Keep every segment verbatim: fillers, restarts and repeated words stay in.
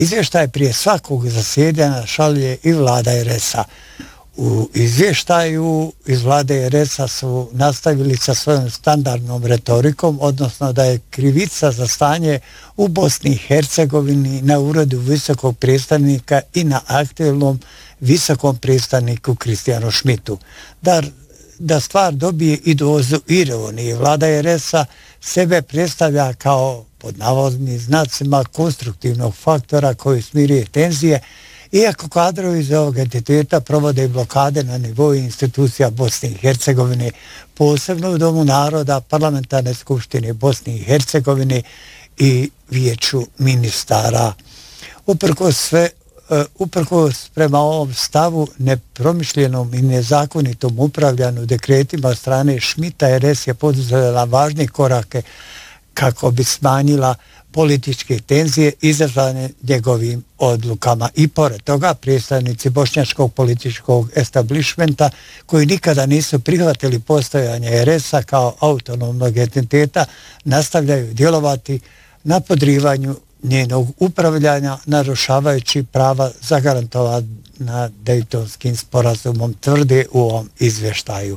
Izvještaj prije svakog zasjedanja šalje i vlada er es a. U izvještaju iz vlade er es a su nastavili sa svojom standardnom retorikom, odnosno da je krivica za stanje u Bosni i Hercegovini na uredu visokog predstavnika i na aktuelnom visokom predstavniku Kristijanu Šmitu. Da, da stvar dobije i dozu ironije, vlada er es a sebe predstavlja kao pod navodnim znacima konstruktivnog faktora koji smiruje tenzije, iako kadrovi iz ovog entiteta provode blokade na nivou institucija Bosne i Hercegovine, posebno u Domu naroda, Parlamentarne skupštine Bosne i Hercegovine i Vijeću ministara. Uprkos sve Uprkos prema ovom stavu nepromišljenom i nezakonitom upravljanju dekretima strane Šmita, er es je poduzela važne korake kako bi smanjila političke tenzije izazvane njegovim odlukama. I pored toga, predstavnici bošnjačkog političkog establishmenta koji nikada nisu prihvatili postojanje er es a kao autonomnog entiteta nastavljaju djelovati na podrivanju njenog upravljanja, narušavajući prava zagarantovana Dejtonskim sporazumom, tvrde u ovom izvještaju.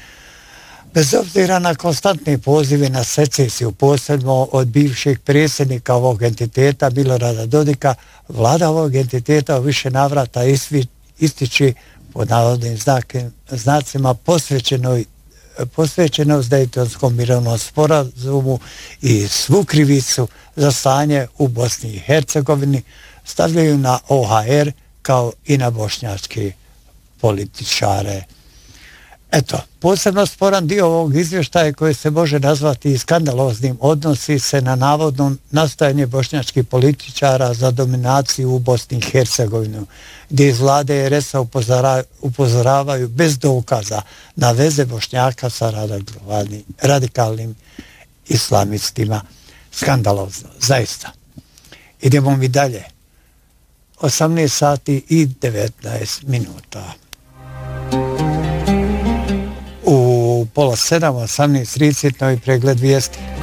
Bez obzira na konstantne pozive na secesiju, posebno od bivšeg predsjednika ovog entiteta Milorada Dodika, vlada ovog entiteta u više navrata ističe pod navodnim znacima posvećenoj posvećenost Dejtonskom mirovnom sporazumu i svu krivicu za stanje u Bosni i Hercegovini stavljaju na o ha er kao i na bošnjačke političare. Eto, posebno sporan dio ovog izvještaja koji se može nazvati skandaloznim odnosi se na navodno nastojanje bošnjačkih političara za dominaciju u Bosni i Hercegovini, gdje iz vlade er es a upozoravaju bez dokaza na veze Bošnjaka sa radikalnim islamistima. Skandalozno, zaista. Idemo mi dalje. osamnaest sati i devetnaest minuta. U pola sedam, osamnaest trideset, novi pregled vijesti.